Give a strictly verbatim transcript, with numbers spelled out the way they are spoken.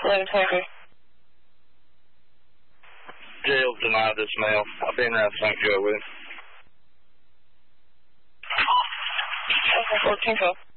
eleven twenty-three. Jail's denied this male. I've been around Saint Joe with him. Okay, fourteen twelve.